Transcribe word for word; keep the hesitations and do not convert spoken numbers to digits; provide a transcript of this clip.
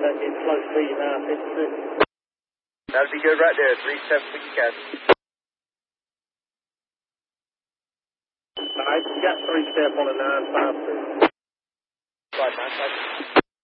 uh, in slow speed now, fifty-six. That'll be good right there, three seven six cat. Alright, you got three step on a nine five two. Five nine five.